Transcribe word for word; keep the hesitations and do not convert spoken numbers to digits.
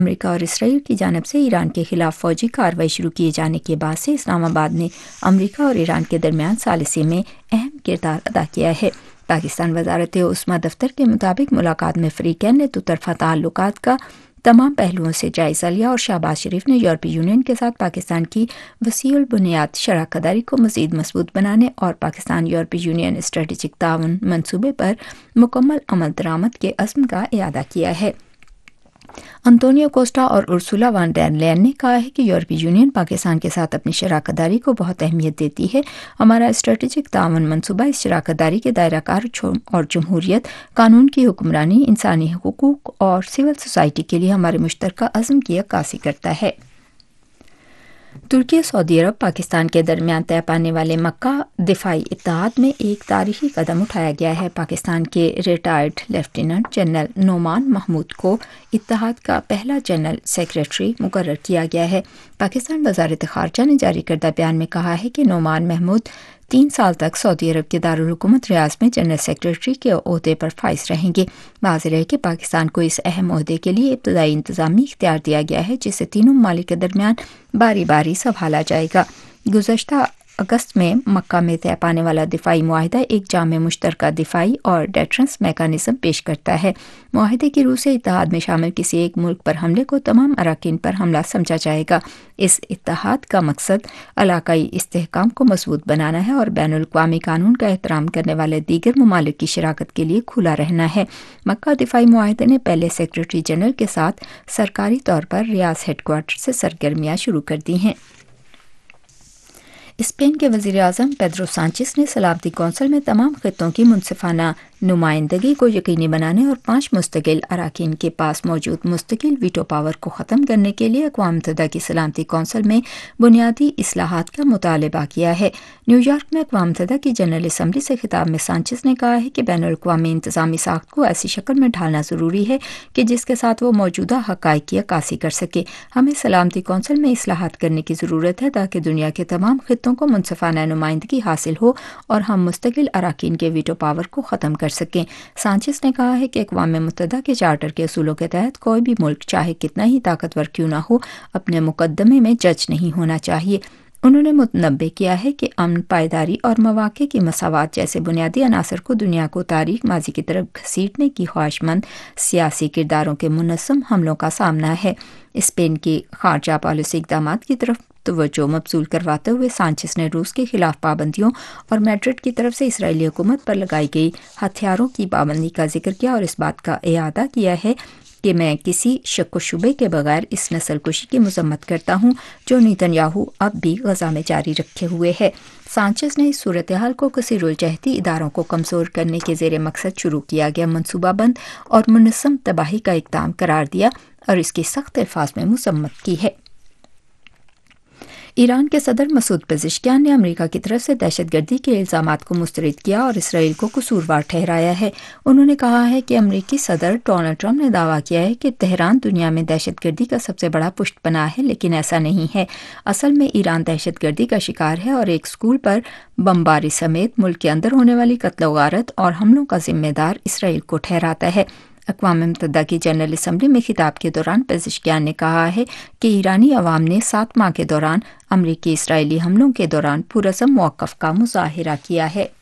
امریکہ اور اسرائیل کی جانب سے ایران کے خلاف فوجی کارروائی شروع کیے جانے کے بعد سے اسلام آباد نے امریکہ اور ایران کے درمیان ثالثی میں اہم کردار ادا کیا ہے۔ پاکستان وزارت عظمیٰ دفتر کے مطابق ملاقات میں فریقین نے دو طرفہ تعلقات کا تمام پہلوؤں سے جائزہ لیا اور شہباز شریف نے یورپی یونین کے ساتھ پاکستان کی وسیع البنیاد شراکت داری کو مزید مضبوط بنانے اور پاکستان یورپی یونین اسٹریٹجک تعاون منصوبے پر مکمل عمل درآمد کے عزم کا اعادہ کیا ہے۔ انطونیو کوسٹا اور ارسولا وان ڈیر لین نے کہا ہے کہ یورپی یونین پاکستان کے ساتھ اپنی شراکت داری کو بہت اہمیت دیتی ہے۔ ہمارا اسٹریٹجک تعاون منصوبہ اس شراکت داری کے دائرہ کار اور جمہوریت، قانون کی حکمرانی، انسانی حقوق اور سول سوسائٹی کے لیے ہمارے مشترکہ عزم کی عکاسی کرتا ہے۔ ترکی سعودی عرب پاکستان کے درمیان طے پانے والے مکہ دفاعی اتحاد میں ایک تاریخی قدم اٹھایا گیا ہے۔ پاکستان کے retired lieutenant general Noman Mahmood کو اتحاد کا پہلا جنرل سیکریٹری مقرر کیا گیا ہے۔ پاکستان وزارت خارجہ نے جاری کردہ بیان میں کہا ہے کہ نعمان محمود تین سال تک سعودی عرب کے دارالحکومت ریاض میں جنرل سیکریٹری کے عہدے پر فائز رہیں گے۔ واضح ہے کہ پاکستان کو اس اہم عہدے کے لیے ابتدائی انتظامی اختیار دیا گیا ہے، جسے تینوں ممالک کے درمیان باری باری سنبھالا جائے گا۔ گزشتہ اگست میں مکہ میں طے پانے والا دفاعی معاہدہ ایک جامع مشترکہ دفاعی اور ڈیٹرنس میکانزم پیش کرتا ہے۔ معاہدے کی روح سے اتحاد میں شامل کسی ایک ملک پر حملے کو تمام اراکین پر حملہ سمجھا جائے گا۔ اس اتحاد کا مقصد علاقائی استحکام کو مضبوط بنانا ہے اور بین الاقوامی قانون کا احترام کرنے والے دیگر ممالک کی شراکت کے لیے کھلا رہنا ہے۔ مکہ دفاعی معاہدے نے پہلے سیکریٹری جنرل کے ساتھ سرکاری طور پر ریاض ہیڈ کوارٹر سے سرگرمیاں شروع کر دی ہیں۔ اسپین کے وزیر اعظم پیدرو سانچیز نے سلامتی کونسل میں تمام خطوں کی منصفانہ نمائندگی کو یقینی بنانے اور پانچ مستقل اراکین کے پاس موجود مستقل ویٹو پاور کو ختم کرنے کے لیے اقوام متحدہ کی سلامتی کونسل میں بنیادی اصلاحات کا مطالبہ کیا ہے۔ نیو یارک میں اقوام متحدہ کی جنرل اسمبلی سے خطاب میں سانچیز نے کہا ہے کہ بین الاقوامی انتظامی ساخت کو ایسی شکل میں ڈھالنا ضروری ہے کہ جس کے ساتھ وہ موجودہ حقائق کی عکاسی کر سکے۔ ہمیں سلامتی کونسل میں اصلاحات کرنے کی ضرورت ہے تاکہ دنیا کے تمام خطوں کو منصفانہ نمائندگی حاصل ہو اور ہم مستقل اراکین کے ویٹو پاور کو ختم کر سکیں۔ سانچیز نے کہا ہے کہ اقوام متحدہ کے چارٹر کے اصولوں کے تحت کوئی بھی ملک چاہے کتنا ہی طاقتور کیوں نہ ہو اپنے مقدمے میں جج نہیں ہونا چاہیے۔ انہوں نے متنبہ کیا ہے کہ امن، پائیداری اور مواقع کی مساوات جیسے بنیادی عناصر کو دنیا کو تاریخ ماضی کی طرف گھسیٹنے کی خواہش مند سیاسی کرداروں کے منظم حملوں کا سامنا ہے۔ اسپین کی خارجہ پالیسی اقدامات کی طرف توجہ مبذول کرواتے ہوئے سانچیز نے روس کے خلاف پابندیوں اور میڈرڈ کی طرف سے اسرائیلی حکومت پر لگائی گئی ہتھیاروں کی پابندی کا ذکر کیا اور اس بات کا اعادہ کیا ہے کہ میں کسی شک و شبے کے بغیر اس نسل کشی کی مذمت کرتا ہوں جو نیتن یاہو اب بھی غزہ میں جاری رکھے ہوئے ہے۔ سانچیز نے اس صورتحال کو کثیر الجہتی اداروں کو کمزور کرنے کے زیر مقصد شروع کیا گیا منصوبہ بند اور منظم تباہی کا اقدام قرار دیا اور اس کی سخت الفاظ میں مذمت کی ہے۔ ایران کے صدر مسعود پزشکیان نے امریکہ کی طرف سے دہشت گردی کے الزامات کو مسترد کیا اور اسرائیل کو قصوروار ٹھہرایا ہے۔ انہوں نے کہا ہے کہ امریکی صدر ڈونلڈ ٹرمپ نے دعویٰ کیا ہے کہ تہران دنیا میں دہشت گردی کا سب سے بڑا پشت پناہ ہے، لیکن ایسا نہیں ہے۔ اصل میں ایران دہشت گردی کا شکار ہے اور ایک اسکول پر بمباری سمیت ملک کے اندر ہونے والی قتل و غارت اور حملوں کا ذمہ دار اسرائیل کو ٹھہراتا ہے۔ اقوام متحدہ کی جنرل اسمبلی میں خطاب کے دوران پزشکیان نے کہا ہے کہ ایرانی عوام نے سات ماہ کے دوران امریکی اسرائیلی حملوں کے دوران پرعزم موقف کا مظاہرہ کیا ہے۔